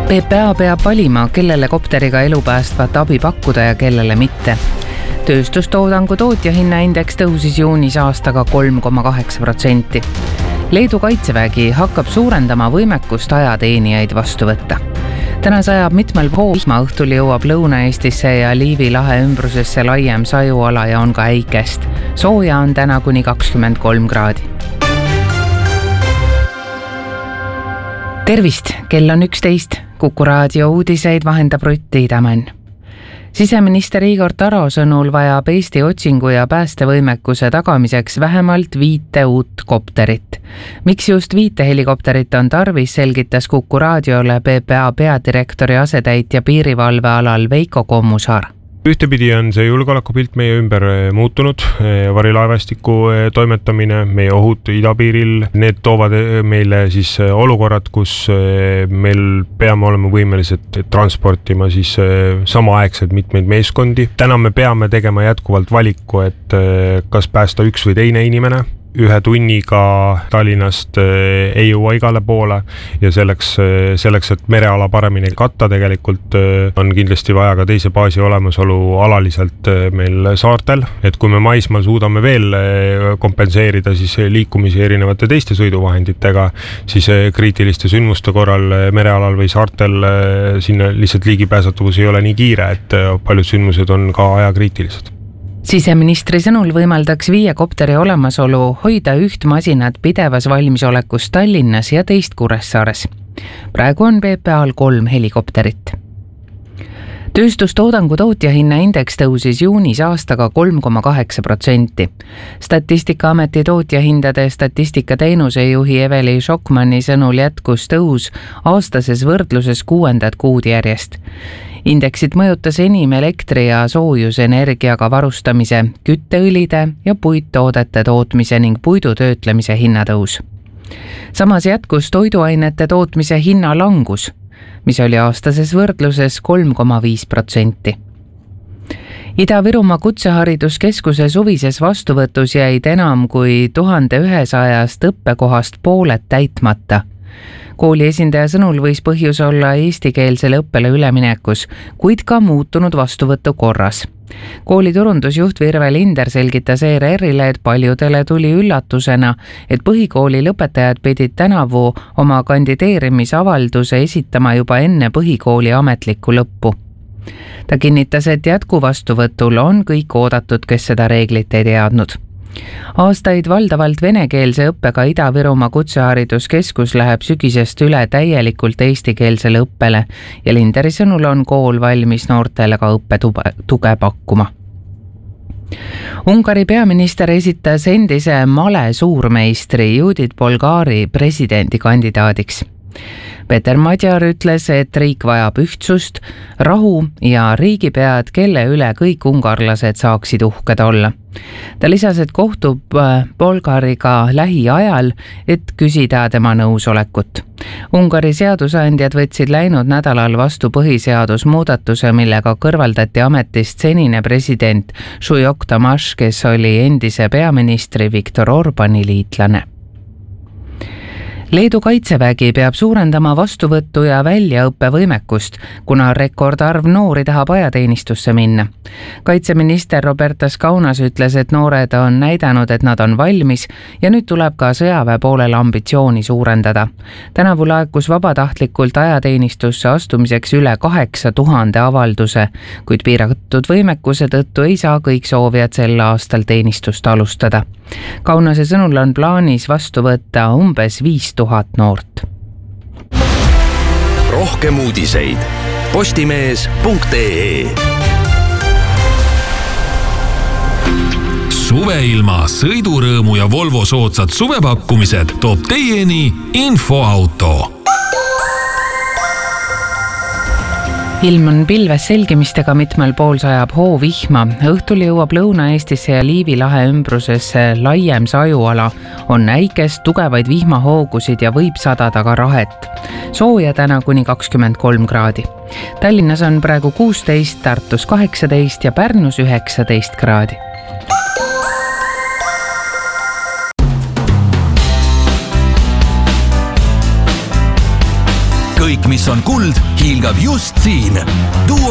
PPA peab valima, kellele kopteriga elu päästvat abi pakkuda ja kellele mitte. Tööstustoodangu tootjahinnaindeks tõusis juunis aastaga 3,8%. Leedu kaitsevägi hakkab suurendama võimekust ajateenijaid vastu võtta. Täna sajab mitmel vihma, õhtul jõuab Lõuna-Eestisse ja Liivi lahe ümbrusesse laiem sajuala ja on ka äikest. Sooja on täna kuni 23 kraadi. Tervist, kell on 11. Kuku raadio uudiseid vahendab Rutt Tiidamann. Siseminister Igor Taro sõnul vajab Eesti otsingu ja päästevõimekuse tagamiseks vähemalt 5 uut kopterit. Miks just 5 helikopterit on tarvis, selgitas Kuku raadiole PPA peadirektori asetäitja piirivalvealal Veiko Kommusaar. Ühtepidi on see julgeolekupilt meie ümber muutunud, varilaevastiku toimetamine, meie ohud idapiiril, need toovad meile siis olukorrad, kus meil peame olema võimelised transportima siis samaaegselt mitmeid meeskondi. Täna me peame tegema jätkuvalt valiku, et kas päästa üks või teine inimene. 1 tunniga Tallinnast ei jõua igale poole ja selleks, et mereala paremini katta, tegelikult on kindlasti vaja ka teise baasi olemasolu alaliselt meil saartel. Et kui me maismaal suudame veel kompenseerida siis liikumisi erinevate teiste sõiduvahenditega, siis kriitiliste sündmuste korral merealal või saartel sinna lihtsalt ligipääsetavus ei ole nii kiire, et paljud sündmused on ka ajakriitilised. Siseministri sõnul võimaldaks 5 kopteri olemasolu hoida 1 masinat pidevas valmisolekus Tallinnas ja 2 Kuressaares. Praegu on PPA-l 3 helikopterit. Tööstustoodangu tootjahinnaindeks tõusis juunis aastaga 3,8%. Statistikaameti tootjahindade statistikateenuse juhi Eveli Šokmanni sõnul jätkus tõus aastases võrdluses 6. kuud järjest. Indeksit mõjutas enim elektri- ja soojusenergiaga varustamise, kütteõlide ja puittoodete tootmise ning puidu töötlemise hinnatõus. Samas jätkus toiduainete tootmise hinnalangus, mis oli aastases võrdluses 3,5%. Ida-Virumaa Kutsehariduskeskuse suvises vastuvõtus jäid enam kui 1100 õppekohast pooled täitmata. Kooli esindaja sõnul võis põhjus olla eestikeelsele õppele üleminekus, kuid ka muutunud vastuvõtu korras. Kooli turundusjuht Virve Linder selgitas ERR-ile, et paljudele tuli üllatusena, et põhikooli lõpetajad pidid tänavu oma kandideerimisavalduse esitama juba enne põhikooli ametlikku lõppu. Ta kinnitas, et jätkuvastuvõtul on kõik oodatud, kes seda reeglit ei teadnud. Aastaid valdavalt venekeelse õppega Ida-Virumaa Kutsehariduskeskus läheb sügisest üle täielikult eestikeelsele õppele ja Linderi sõnul on kool valmis noortele ka õppetuge pakkuma. Ungari peaminister esitas endise male suurmeistri Judith Bolgari presidendikandidaadiks. Peter Madjar ütles, et riik vajab ühtsust, rahu ja riigipead, kelle üle kõik ungarlased saaksid uhked olla. Ta lisas, et kohtub Bolgariga lähiajal, et küsida tema nõusolekut. Ungari seadusandjad võtsid läinud nädalal vastu põhiseadusmuudatuse, millega kõrvaldati ametist senine president Žujok Tamaš, kes oli endise peaministri Viktor Orbani liitlane. Leedu kaitsevägi peab suurendama vastuvõttu ja väljaõppevõimekust, kuna rekordarv noori tahab ajateenistusse minna. Kaitseminister Robertas Kaunas ütles, et noored on näidanud, et nad on valmis ja nüüd tuleb ka sõjaväe poolel ambitsiooni suurendada. Tänavu laekus vabatahtlikult ajateenistusse astumiseks üle 8000 avalduse, kuid piiratud võimekuse tõttu ei saa kõik soovijad sel aastal teenistust alustada. Kaunase sõnul on plaanis vastu võtta umbes 5000 noort. Rohkem uudiseid postimees.ee. Suveilma, sõidurõõmu ja Volvo soodsad suvepakkumised toob teieni Infoauto. Ilm on pilves selgimistega, mitmel pool sajab hoovihma. Õhtul jõuab Lõuna-Eestisse ja Liivi lahe ümbrusesse laiem sajuala. On äikest, tugevaid vihmahoogusid ja võib sadada ka rahet. Sooja täna kuni 23 kraadi. Tallinnas on praegu 16, Tartus 18 ja Pärnus 19 kraadi. kõik, mis on kuld, hiilgab just siin. Duo